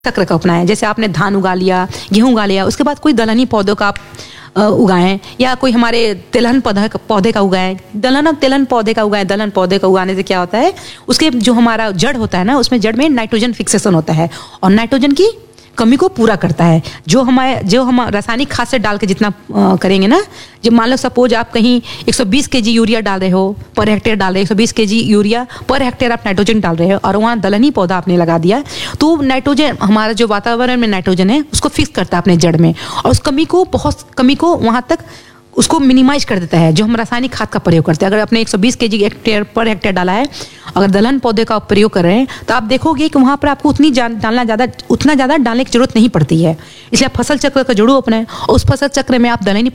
चक्र का अपनाएं। जैसे आपने धान उगा लिया, गेहूं उगा लिया, उसके बाद कोई दलहनी पौधों का आप उगाएं, या कोई हमारे तिलहन पौधे का उगाएं। तिलहन पौधे का उगाएं। दलहन पौधे का उगाने से क्या होता है, उसके जो हमारा जड़ होता है ना, उसमें जड़ में नाइट्रोजन फिक्सेशन होता है और नाइट्रोजन की कमी को पूरा करता है। जो हम रासायनिक खाद से डाल के जितना करेंगे ना, जब मान लो सपोज आप कहीं 120 केजी यूरिया डाल रहे हो पर हेक्टेयर, डाल रहे हो 120 केजी यूरिया पर हेक्टेयर आप नाइट्रोजन डाल रहे हो, और वहाँ दलहनी पौधा आपने लगा दिया, तो नाइट्रोजन हमारा जो वातावरण में नाइट्रोजन है उसको फिक्स करता है अपने जड़ में, और उस बहुत कमी को वहाँ तक उसको मिनिमाइज कर देता है। जो हम रासायनिक खाद का प्रयोग करते हैं, अगर आपने 120 केजी हेक्टेयर पर हेक्टेयर डाला है, अगर दलहन पौधे का प्रयोग कर रहे हैं, तो आप देखोगे कि वहाँ पर आपको उतना ज़्यादा डालने की जरूरत नहीं पड़ती है। इसलिए आप फसल चक्र का जरूर अपनाएं, और उस फसल चक्र में आप दलहनी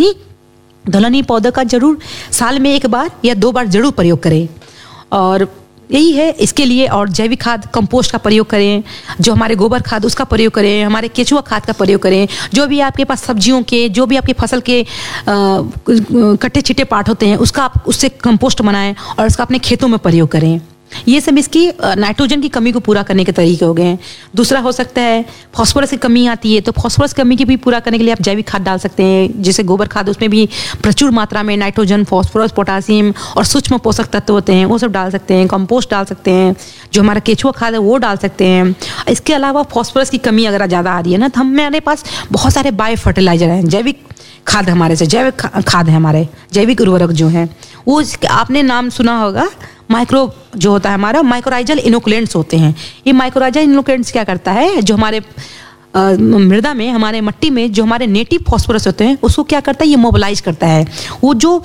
पौधों का जरूर साल में 1 बार या 2 बार जरूर प्रयोग करें। और यही है इसके लिए। और जैविक खाद, कंपोस्ट का प्रयोग करें, जो हमारे गोबर खाद उसका प्रयोग करें, हमारे केचुआ खाद का प्रयोग करें। जो भी आपके पास सब्जियों के, जो भी आपकी फसल के कट्टे छिट्टे पार्ट होते हैं, उससे कंपोस्ट बनाएं और उसका अपने खेतों में प्रयोग करें। ये सब इसकी नाइट्रोजन की कमी को पूरा करने के तरीके हो गए हैं। दूसरा हो सकता है फास्फोरस की कमी आती है, तो फास्फोरस कमी की भी पूरा करने के लिए आप जैविक खाद डाल सकते हैं। जैसे गोबर खाद, उसमें भी प्रचुर मात्रा में नाइट्रोजन, फास्फोरस, पोटासियम और सूक्ष्म पोषक तत्व होते हैं, वो सब डाल सकते हैं। कंपोस्ट डाल सकते हैं, जो हमारा केचुआ खाद है वो डाल सकते हैं। इसके अलावा फास्फोरस की कमी अगर ज़्यादा आ रही है ना, तो हमारे पास बहुत सारे बायो फर्टिलाइजर हैं, जैविक खाद जैविक खाद है हमारे, जैविक उर्वरक जो हैं वो, आपने नाम सुना होगा जो होता है हमारा माइक्रोराइजल इनोकुलेंट्स होते हैं। ये माइक्रोराइजल इनोकुलेंट्स क्या करता है, जो हमारे मृदा में, हमारे मिट्टी में जो हमारे नेटिव फास्फोरस होते हैं, उसको क्या करता है, ये मोबिलाइज करता है। वो जो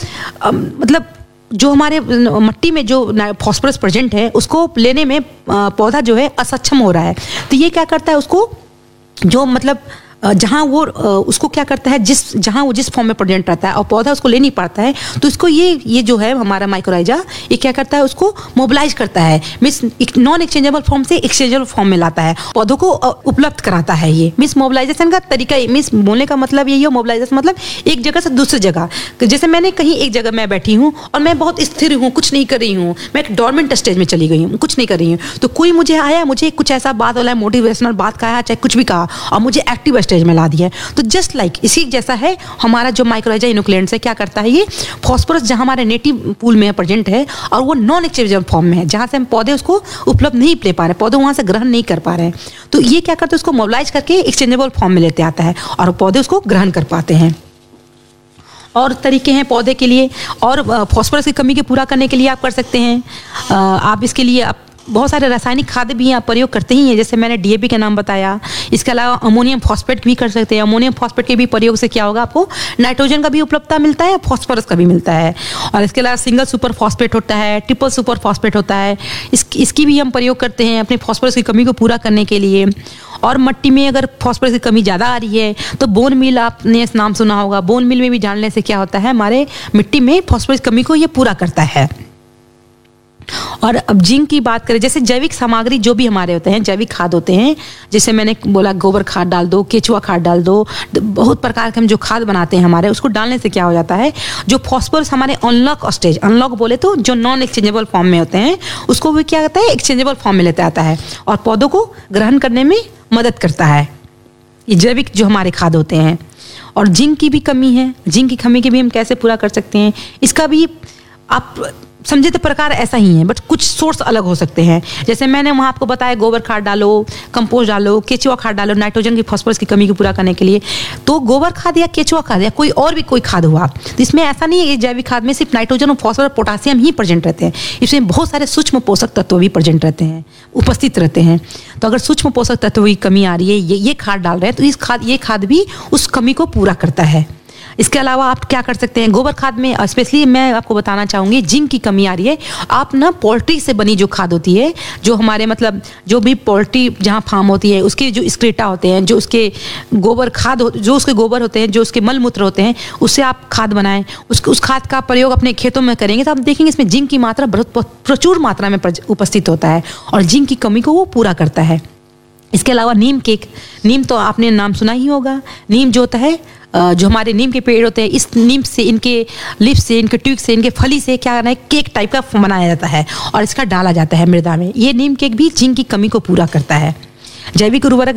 जो हमारे मिट्टी में जो फास्फोरस प्रेजेंट है, उसको लेने में पौधा जो है असक्षम हो रहा है। तो ये क्या करता है, उसको जो जहाँ वो उसको क्या करता है, जहाँ वो जिस फॉर्म में प्रेजेंट रहता है और पौधा उसको ले नहीं पाता है, तो इसको ये जो है हमारा माइक्रोराइजा, ये क्या करता है, उसको मोबिलाइज करता है। मीन्स नॉन एक्सचेंजेबल फॉर्म से एक्सचेंजेबल फॉर्म में लाता है, पौधों को उपलब्ध कराता है। ये मीन्स मोबिलाइजेशन का तरीका, मीन्स बोलने का मतलब यही है, मोबिलाइजेशन मतलब एक जगह से दूसरी जगह। जैसे मैंने कहीं एक जगह मैं बैठी हूँ और मैं बहुत स्थिर हूँ, कुछ नहीं कर रही हूँ, मैं एक डोरमेंट स्टेज में चली गई हूँ, कुछ नहीं कर रही हूँ, तो कोई मुझे आया, मुझे कुछ ऐसा बात बोला, मोटिवेशनल बात कहा, चाहे कुछ भी कहा, और मुझे एक्टिव स्टेज में ला दिया। तो जस्ट लाइक इसी जैसा है हमारा जो माइक्रोराइजा इनोकुलेंट्स है, क्या करता है, ये फास्फोरस जहां हमारे नेटिव पूल में प्रेजेंट है और वो नॉन एक्सचेंजेबल फॉर्म में है, जहां से हम पौधे उसको उपलब्ध नहीं ले पा रहे, पौधे वहां से ग्रहण नहीं कर पा रहे हैं, तो ये क्या करते हैं, उसको मोबिलाइज करके एक्सचेंजेबल फॉर्म में लेते आता है और पौधे उसको ग्रहण कर पाते हैं। और तरीके हैं पौधे के लिए, और फास्फोरस की कमी के पूरा करने के लिए आप कर सकते हैं। आप इसके लिए बहुत सारे रासायनिक खाद भी आप प्रयोग करते ही हैं, जैसे मैंने डीएपी का नाम बताया। इसके अलावा अमोनियम फॉस्फेट भी कर सकते हैं। अमोनियम फॉस्फेट के भी प्रयोग से क्या होगा, आपको नाइट्रोजन का भी उपलब्धता मिलता है, फॉस्फोरस का भी मिलता है। और इसके अलावा सिंगल सुपर फॉस्फेट होता है, ट्रिपल सुपर फॉस्फेट होता है, इसकी भी हम प्रयोग करते हैं अपने फॉस्फोरस की कमी को पूरा करने के लिए। और मिट्टी में अगर फॉस्फोरस की कमी ज़्यादा आ रही है, तो बोन मिल, आपने नाम सुना होगा, बोन मिल में भी डालने से क्या होता है, हमारे मिट्टी में फॉस्फोरस की कमी को ये पूरा करता है। और अब जिंक की बात करें, जैसे जैविक सामग्री जो भी हमारे होते हैं, जैविक खाद होते हैं, जैसे मैंने बोला गोबर खाद डाल दो, केचुआ खाद डाल दो, बहुत प्रकार के हम जो खाद बनाते हैं हमारे, उसको डालने से क्या हो जाता है, जो फॉस्फोरस हमारे अनलॉक बोले तो जो नॉन एक्सचेंजेबल फॉर्म में होते हैं, उसको भी क्या करता है, एक्सचेंजेबल फॉर्म में लेते आता है और पौधों को ग्रहण करने में मदद करता है। ये जैविक जो हमारे खाद होते हैं। और जिंक की भी कमी है, जिंक की कमी के भी हम कैसे पूरा कर सकते हैं, इसका भी आप समझे तो प्रकार ऐसा ही है, बट कुछ सोर्स अलग हो सकते हैं। जैसे मैंने वहाँ आपको बताया, गोबर खाद डालो, कंपोस्ट डालो, केचुआ खाद डालो, नाइट्रोजन की, फास्फोरस की कमी को पूरा करने के लिए। तो गोबर खाद या केचुआ खाद या कोई और भी कोई खाद हुआ, तो इसमें ऐसा नहीं है कि जैविक खाद में सिर्फ नाइट्रोजन और फास्फोरस, पोटासियम ही प्रेजेंट रहते हैं, इसमें बहुत सारे सूक्ष्म पोषक तत्व भी प्रेजेंट रहते हैं, उपस्थित रहते हैं। तो अगर सूक्ष्म पोषक तत्व की कमी आ रही है, ये खाद डाल रहे हैं, तो ये खाद भी उस कमी को पूरा करता है। इसके अलावा आप क्या कर सकते हैं, गोबर खाद में स्पेशली मैं आपको बताना चाहूँगी, जिंक की कमी आ रही है, आप ना पोल्ट्री से बनी जो खाद होती है, जो हमारे जो भी पोल्ट्री जहाँ फार्म होती है, उसके जो स्क्रेटा होते हैं, जो उसके गोबर होते हैं, जो उसके मल मूत्र होते हैं, उससे आप खाद बनाएं। उस खाद का प्रयोग अपने खेतों में करेंगे तो आप देखेंगे इसमें जिंक की मात्रा बहुत प्रचुर मात्रा में उपस्थित होता है और जिंक की कमी को वो पूरा करता है। इसके अलावा नीम तो आपने नाम सुना ही होगा। नीम जो होता है, जो हमारे नीम के पेड़ होते हैं, इस नीम से, इनके लीफ से, इनके ट्यूब से, इनके फली से क्या करना है, केक टाइप का बनाया जाता है और इसका डाला जाता है मृदा में। ये नीम केक भी जिंक की कमी को पूरा करता है। जैविक उर्वरक